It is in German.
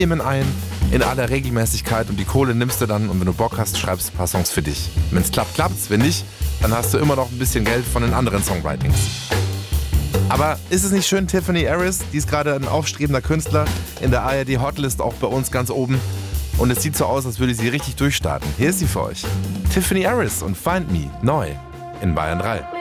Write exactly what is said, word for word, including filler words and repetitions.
Themen ein, in aller Regelmäßigkeit und die Kohle nimmst du dann und wenn du Bock hast, schreibst du ein paar Songs für dich. Wenn es klappt, klappt's. Wenn nicht, dann hast du immer noch ein bisschen Geld von den anderen Songwritings. Aber ist es nicht schön, Tiffany Harris, die ist gerade ein aufstrebender Künstler, in der A R D Hotlist auch bei uns ganz oben. Und es sieht so aus, als würde sie richtig durchstarten. Hier ist sie für euch. Tiffany Harris und Find Me, neu in Bayern drei.